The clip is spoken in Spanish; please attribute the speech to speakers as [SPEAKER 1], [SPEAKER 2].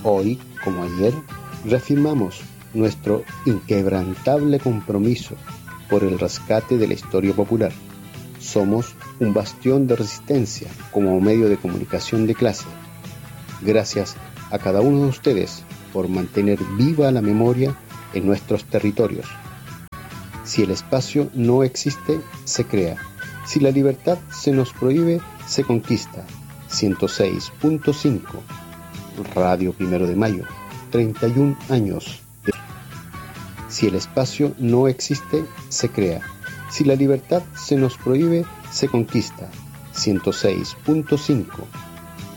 [SPEAKER 1] Hoy, como ayer, reafirmamos nuestro inquebrantable compromiso por el rescate de la historia popular. Somos un bastión de resistencia como medio de comunicación de clase. Gracias a cada uno de ustedes por mantener viva la memoria en nuestros territorios. Si el espacio no existe, se crea. Si la libertad se nos prohíbe, se conquista. 106.5 Radio 1 de Mayo, 31 años. Si el espacio no existe, se crea. Si la libertad se nos prohíbe, se conquista. 106.5